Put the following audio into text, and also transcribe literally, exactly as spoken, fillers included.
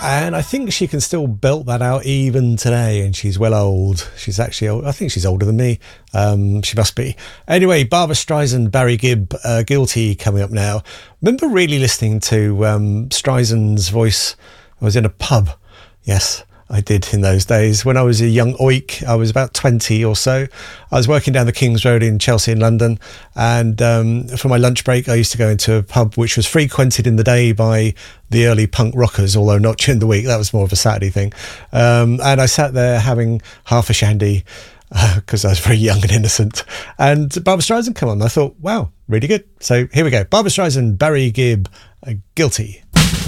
And I think she can still belt that out even today, and she's well old. She's actually old. I think she's older than me. Um, she must be. Anyway, Barbra Streisand, Barry Gibb, uh, Guilty coming up now. Remember really listening to um, Streisand's voice? I was in a pub. Yes, I did in those days. When I was a young oik, I was about twenty or so. I was working down the King's Road in Chelsea in London, and um, for my lunch break I used to go into a pub which was frequented in the day by the early punk rockers, although not during the week. That was more of a Saturday thing. Um, and I sat there having half a shandy because uh, I was very young and innocent, and Barbra Streisand come on. I thought, wow, really good. So here we go. Barbra Streisand, Barry Gibb, uh, Guilty.